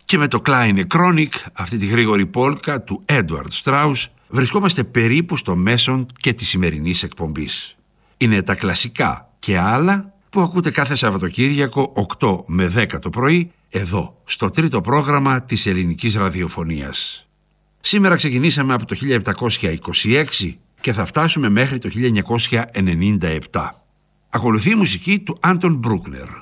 Και με το Kleine Chronik, αυτή τη γρήγορη πόλκα του Edward Strauss, βρισκόμαστε περίπου στο μέσον και της σημερινής εκπομπής. Είναι τα κλασικά και άλλα που ακούτε κάθε Σαββατοκύριακο 8 με 10 το πρωί, εδώ, στο τρίτο πρόγραμμα της ελληνικής ραδιοφωνίας. Σήμερα ξεκινήσαμε από το 1726 και θα φτάσουμε μέχρι το 1997. Ακολουθεί η μουσική του Anton Bruckner.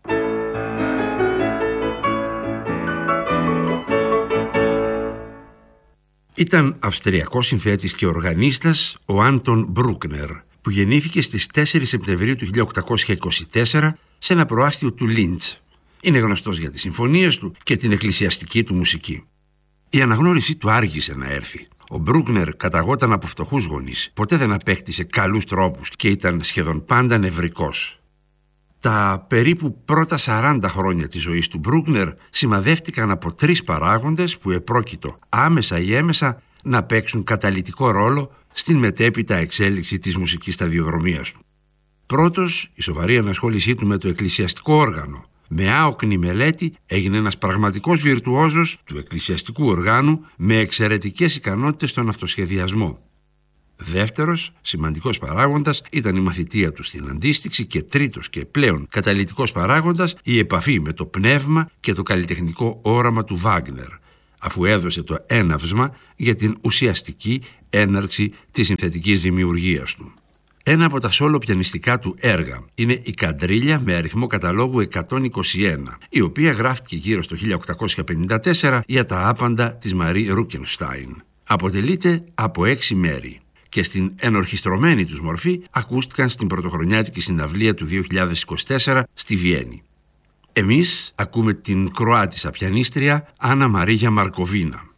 Ήταν αυστριακός συνθέτης και οργανίστας ο Άντον Μπρούκνερ, που γεννήθηκε στις 4 Σεπτεμβρίου του 1824 σε ένα προάστιο του Λίντς. Είναι γνωστός για τις συμφωνίες του και την εκκλησιαστική του μουσική. Η αναγνώρισή του άργησε να έρθει. Ο Μπρούκνερ καταγόταν από φτωχούς γονείς, ποτέ δεν απέκτησε καλούς τρόπους και ήταν σχεδόν πάντα νευρικός. Τα περίπου πρώτα 40 χρόνια της ζωής του Μπρούκνερ σημαδεύτηκαν από 3 παράγοντες που επρόκειτο άμεσα ή έμεσα να παίξουν καταλυτικό ρόλο στην μετέπειτα εξέλιξη της μουσικής σταδιοδρομίας του. Πρώτος, η σοβαρή ενασχόλησή του με το εκκλησιαστικό όργανο. Με άοκνη μελέτη έγινε ένας πραγματικός βιρτουόζος του εκκλησιαστικού οργάνου με εξαιρετικές ικανότητες στον αυτοσχεδιασμό. Δεύτερος, σημαντικός παράγοντας ήταν η μαθητεία του στην αντίστοιξη και τρίτος και πλέον καταλυτικός παράγοντας η επαφή με το πνεύμα και το καλλιτεχνικό όραμα του Βάγνερ, αφού έδωσε το έναυσμα για την ουσιαστική έναρξη της συνθετικής δημιουργίας του. Ένα από τα σόλο πιανιστικά του έργα είναι η Καντρίλια με αριθμό καταλόγου 121, η οποία γράφτηκε γύρω στο 1854 για τα άπαντα της Μαρί Ρούκενστάιν. Αποτελείται από 6 μέρη και στην ενορχιστρωμένη τους μορφή ακούστηκαν στην πρωτοχρονιάτικη συναυλία του 2024 στη Βιέννη. Εμείς ακούμε την Κροάτισσα πιανίστρια Άννα Μαρίγια Μαρκοβίνα.